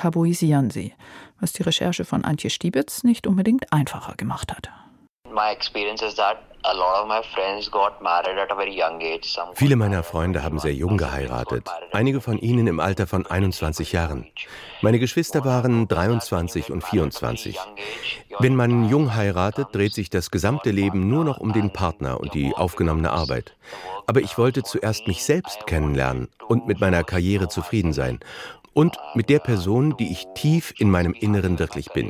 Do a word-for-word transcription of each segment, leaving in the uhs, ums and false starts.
tabuisieren sie, was die Recherche von Antje Stiebitz nicht unbedingt einfacher gemacht hat. Viele meiner Freunde haben sehr jung geheiratet, einige von ihnen im Alter von einundzwanzig Jahren. Meine Geschwister waren dreiundzwanzig und vierundzwanzig. Wenn man jung heiratet, dreht sich das gesamte Leben nur noch um den Partner und die aufgenommene Arbeit. Aber ich wollte zuerst mich selbst kennenlernen und mit meiner Karriere zufrieden sein. Und mit der Person, die ich tief in meinem Inneren wirklich bin.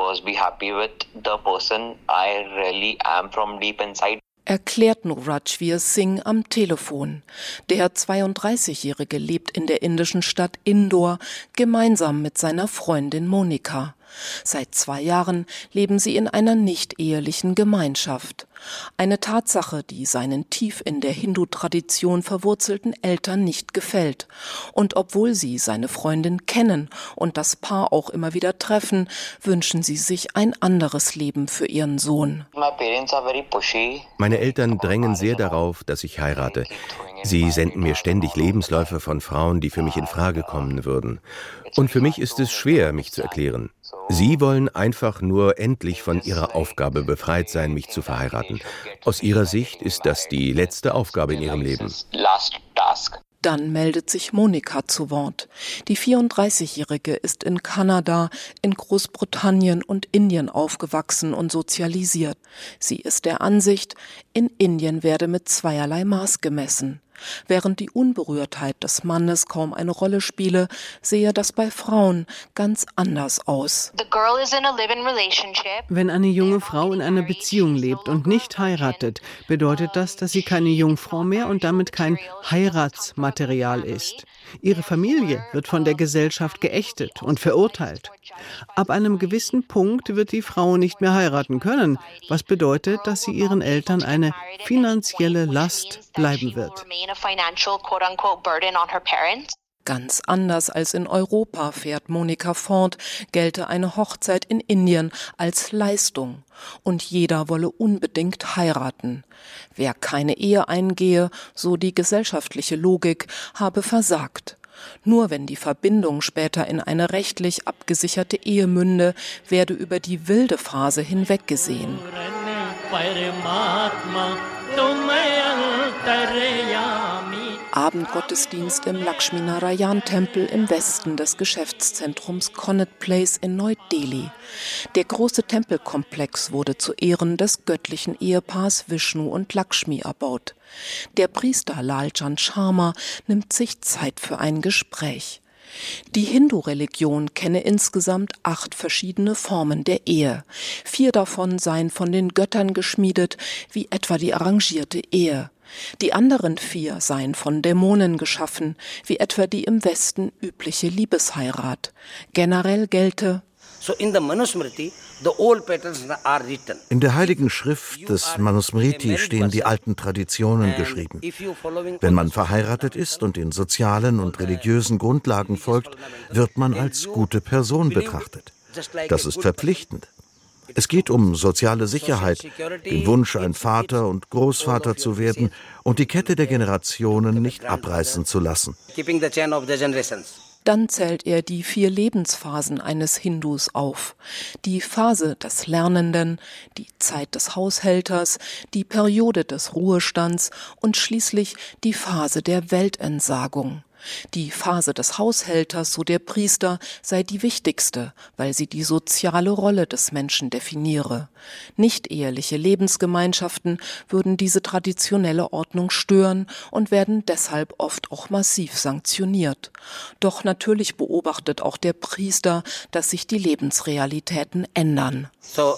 Erklärt Nurajveer Singh am Telefon. Der zweiunddreißigjährige lebt in der indischen Stadt Indore gemeinsam mit seiner Freundin Monika. Seit zwei Jahren leben sie in einer nicht-ehelichen Gemeinschaft. Eine Tatsache, die seinen tief in der Hindu-Tradition verwurzelten Eltern nicht gefällt. Und obwohl sie seine Freundin kennen und das Paar auch immer wieder treffen, wünschen sie sich ein anderes Leben für ihren Sohn. Meine Eltern drängen sehr darauf, dass ich heirate. Sie senden mir ständig Lebensläufe von Frauen, die für mich in Frage kommen würden. Und für mich ist es schwer, mich zu erklären. Sie wollen einfach nur endlich von ihrer Aufgabe befreit sein, mich zu verheiraten. Aus ihrer Sicht ist das die letzte Aufgabe in ihrem Leben. Dann meldet sich Monika zu Wort. Die vierunddreißigjährige ist in Kanada, in Großbritannien und Indien aufgewachsen und sozialisiert. Sie ist der Ansicht, in Indien werde mit zweierlei Maß gemessen. Während die Unberührtheit des Mannes kaum eine Rolle spiele, sehe das bei Frauen ganz anders aus. Wenn eine junge Frau in einer Beziehung lebt und nicht heiratet, bedeutet das, dass sie keine Jungfrau mehr und damit kein Heiratsmaterial ist. Ihre Familie wird von der Gesellschaft geächtet und verurteilt. Ab einem gewissen Punkt wird die Frau nicht mehr heiraten können, was bedeutet, dass sie ihren Eltern eine finanzielle Last bleiben wird. Ganz anders als in Europa, fährt Monika fort, gelte eine Hochzeit in Indien als Leistung. Und jeder wolle unbedingt heiraten. Wer keine Ehe eingehe, so die gesellschaftliche Logik, habe versagt. Nur wenn die Verbindung später in eine rechtlich abgesicherte Ehe münde, werde über die wilde Phase hinweggesehen. Abendgottesdienst im Lakshmi-Narayan-Tempel im Westen des Geschäftszentrums Connaught Place in Neu-Delhi. Der große Tempelkomplex wurde zu Ehren des göttlichen Ehepaars Vishnu und Lakshmi erbaut. Der Priester Lal Chand Sharma nimmt sich Zeit für ein Gespräch. Die Hindu-Religion kenne insgesamt acht verschiedene Formen der Ehe. Vier davon seien von den Göttern geschmiedet, wie etwa die arrangierte Ehe. Die anderen vier seien von Dämonen geschaffen, wie etwa die im Westen übliche Liebesheirat. Generell gelte: In der Heiligen Schrift des Manusmriti stehen die alten Traditionen geschrieben. Wenn man verheiratet ist und den sozialen und religiösen Grundlagen folgt, wird man als gute Person betrachtet. Das ist verpflichtend. Es geht um soziale Sicherheit, den Wunsch, ein Vater und Großvater zu werden und die Kette der Generationen nicht abreißen zu lassen. Dann zählt er die vier Lebensphasen eines Hindus auf. Die Phase des Lernenden, die Zeit des Haushälters, die Periode des Ruhestands und schließlich die Phase der Weltentsagung. Die Phase des Haushälters, so der Priester, sei die wichtigste, weil sie die soziale Rolle des Menschen definiere. Nicht-eheliche Lebensgemeinschaften würden diese traditionelle Ordnung stören und werden deshalb oft auch massiv sanktioniert. Doch natürlich beobachtet auch der Priester, dass sich die Lebensrealitäten ändern.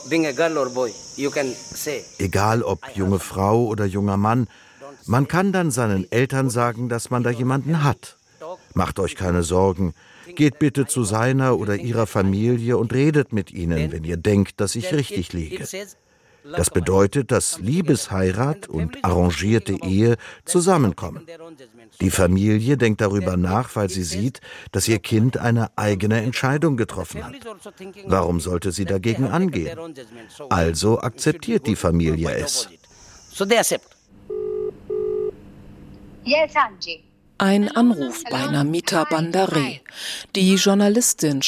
Egal ob junge Frau oder junger Mann, man kann dann seinen Eltern sagen, dass man da jemanden hat. Macht euch keine Sorgen. Geht bitte zu seiner oder ihrer Familie und redet mit ihnen, wenn ihr denkt, dass ich richtig liege. Das bedeutet, dass Liebesheirat und arrangierte Ehe zusammenkommen. Die Familie denkt darüber nach, weil sie sieht, dass ihr Kind eine eigene Entscheidung getroffen hat. Warum sollte sie dagegen angehen? Also akzeptiert die Familie es. Ein Anruf bei Namita Bandare. Die Journalistin